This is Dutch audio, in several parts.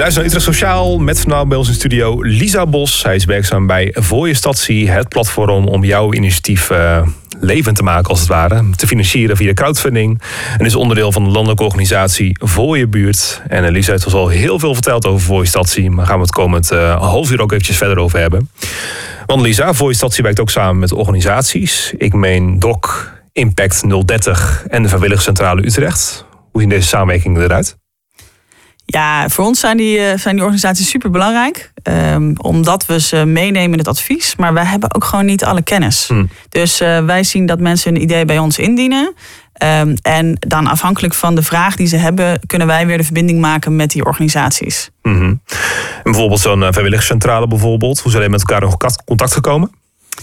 luistert naar Utrecht Sociaal met vandaag bij ons in studio Lisa Bos. Zij is werkzaam bij Voor Je Stadsie, het platform om jouw initiatief levend te maken als het ware. Te financieren via crowdfunding. En is onderdeel van de landelijke organisatie Voor Je Buurt. En Lisa heeft ons al heel veel verteld over Voor Je Stadsie. Maar gaan we het komend half uur ook eventjes verder over hebben. Want Lisa, Voor Je Stadsie werkt ook samen met organisaties. Ik meen DOC, Impact 030 en de Vrijwilligerscentrale Utrecht. Hoe zien deze samenwerkingen eruit? Ja, voor ons zijn die organisaties super belangrijk. Omdat we ze meenemen in het advies. Maar wij hebben ook gewoon niet alle kennis. Dus wij zien dat mensen een idee bij ons indienen. En dan afhankelijk van de vraag die ze hebben, kunnen wij weer de verbinding maken met die organisaties. En bijvoorbeeld zo'n vrijwilligerscentrale bijvoorbeeld. Hoe zijn jullie met elkaar in contact gekomen?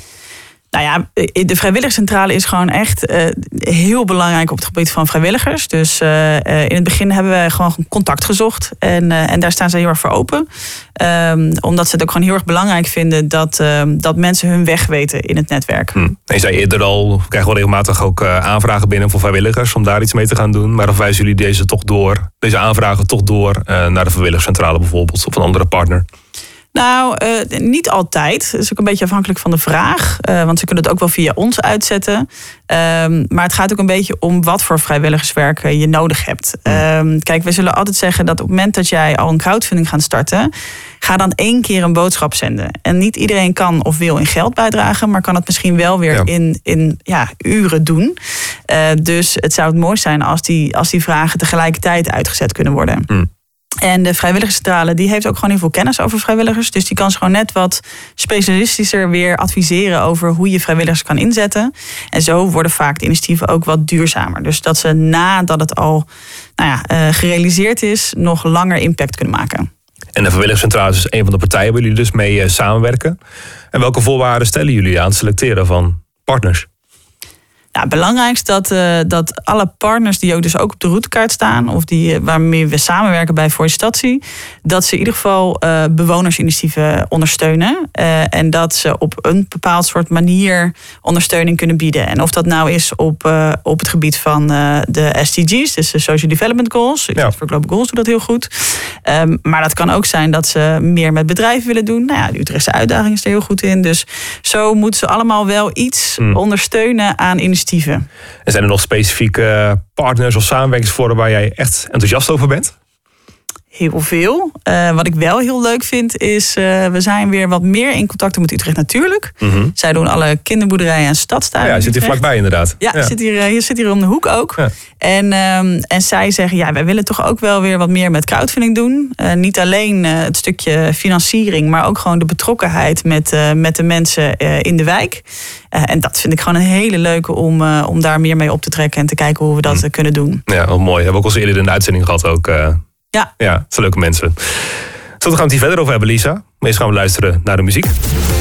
Nou ja, de vrijwilligerscentrale is gewoon echt heel belangrijk op het gebied van vrijwilligers. Dus in het begin hebben we gewoon contact gezocht. En daar staan ze heel erg voor open. Omdat ze het ook gewoon heel erg belangrijk vinden dat mensen hun weg weten in het netwerk. En je zei eerder al, we krijgen wel regelmatig ook aanvragen binnen voor vrijwilligers om daar iets mee te gaan doen. Maar of wijzen jullie deze aanvragen toch door naar de vrijwilligerscentrale bijvoorbeeld of een andere partner? Nou, niet altijd. Dat is ook een beetje afhankelijk van de vraag. Want ze kunnen het ook wel via ons uitzetten. Maar het gaat ook een beetje om wat voor vrijwilligerswerk je nodig hebt. Kijk, we zullen altijd zeggen dat op het moment dat jij al een crowdfunding gaat starten, ga dan 1 keer een boodschap zenden. En niet iedereen kan of wil in geld bijdragen, maar kan het misschien wel weer in uren doen. Dus het zou het mooi zijn als die vragen tegelijkertijd uitgezet kunnen worden. En de vrijwilligerscentrale die heeft ook gewoon heel veel kennis over vrijwilligers. Dus die kan ze gewoon net wat specialistischer weer adviseren over hoe je vrijwilligers kan inzetten. En zo worden vaak de initiatieven ook wat duurzamer. Dus dat ze nadat het al gerealiseerd is, nog langer impact kunnen maken. En de vrijwilligerscentrale is een van de partijen waar jullie dus mee samenwerken. En welke voorwaarden stellen jullie aan het selecteren van partners? Het belangrijkste dat alle partners die dus ook op de routekaart staan, of waarmee we samenwerken bij Voor Je Stadsie, dat ze in ieder geval bewonersinitiatieven ondersteunen. En dat ze op een bepaald soort manier ondersteuning kunnen bieden. En of dat nou is op het gebied van de SDG's, dus de Social Development Goals. Utrecht for Global Goals doet dat heel goed. Maar dat kan ook zijn dat ze meer met bedrijven willen doen. Nou ja, de Utrechtse uitdaging is er heel goed in. Dus zo moeten ze allemaal wel iets ondersteunen aan initiatieven. En zijn er nog specifieke partners of samenwerkingsvormen waar jij echt enthousiast over bent? Heel veel. Wat ik wel heel leuk vind is, we zijn weer wat meer in contact met Utrecht Natuurlijk. Zij doen alle kinderboerderijen en stadstuinen. Ja, zit hier vlakbij inderdaad. Ja. Zit hier om de hoek ook. Ja. En zij zeggen, wij willen toch ook wel weer wat meer met crowdfunding doen. Niet alleen het stukje financiering, maar ook gewoon de betrokkenheid met de mensen in de wijk. En dat vind ik gewoon een hele leuke om daar meer mee op te trekken en te kijken hoe we dat kunnen doen. Ja, wel mooi. We hebben ook al eerder in de uitzending gehad ook. Ja, het zijn leuke mensen. Zo, we gaan het hier verder over hebben, Lisa. Maar eerst gaan we luisteren naar de muziek.